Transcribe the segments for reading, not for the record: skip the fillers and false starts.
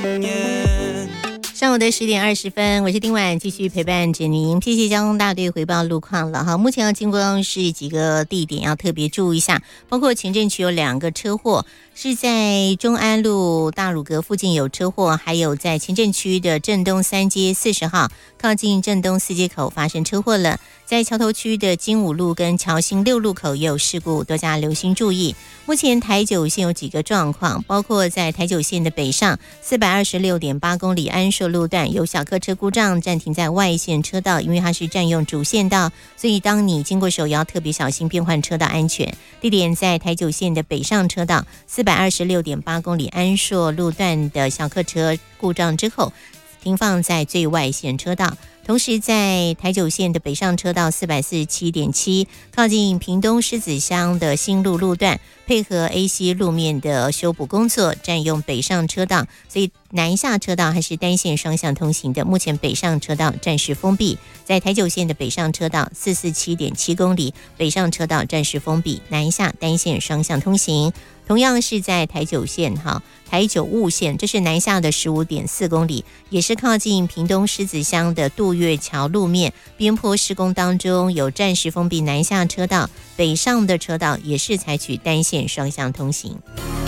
上午的10:20，我是丁婉，继续陪伴着您。谢谢交通大队回报路况了哈。目前要经过是几个地点要特别注意一下，包括前镇区有2个车祸，是在中安路大乳阁附近有车祸，还有在前镇区的镇东3街40号靠近镇东4街口发生车祸了。在桥头区的金武路跟桥新6路口也有事故，多加留心注意。目前台九线有几个状况，包括在台九线的北上 426.8 公里安顺路段有小客车故障，暂停在外线车道，因为它是占用主线道，所以当你经过时候要特别小心变换车道安全。地点在台九线的北上车道 426.8 公里安顺路段的小客车故障之后，停放在最外线车道。同时在台九线的北上车道 447.7 靠近屏东狮子乡的新路路段，配合 AC 路面的修补工作，占用北上车道，所以南下车道还是单线双向通行的。目前北上车道暂时封闭，在台九线的北上车道 447.7 公里，北上车道暂时封闭，南下单线双向通行。同样是在台九线台九雾线，这是南下的 15.4 公里，也是靠近屏东狮子乡的渡月桥路面边坡施工当中，有暂时封闭南下车道，北上的车道也是采取单线双向通行。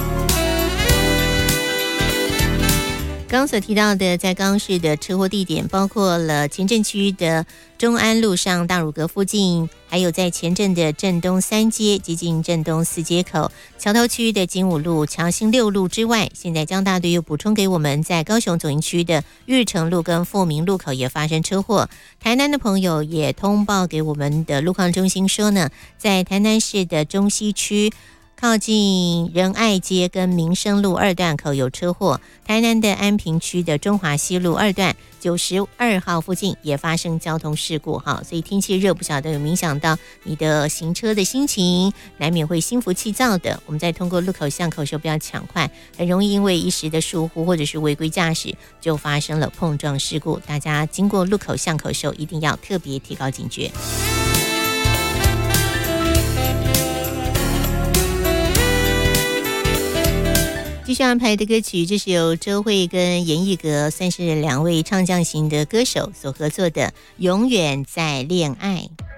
刚所提到的在高雄市的车祸地点包括了前镇区的中安路上大乳阁附近，还有在前镇的镇东3街接近镇东4街口，桥头区的金武路、桥新6路之外，现在江大队又补充给我们在高雄总营区的玉成路跟富民路口也发生车祸。台南的朋友也通报给我们的路况中心说呢，在台南市的中西区靠近仁爱街跟民生路2段口有车祸，台南的安平区的中华西路2段92号附近也发生交通事故哈，所以天气热不晓得有影响到你的行车的心情，难免会心浮气躁的。我们在通过路口巷口时候不要抢快，很容易因为一时的疏忽或者是违规驾驶就发生了碰撞事故。大家经过路口巷口时候一定要特别提高警觉。继续安排的歌曲，这是由周蕙跟严艺格算是2位唱将型的歌手所合作的《永远在恋爱》。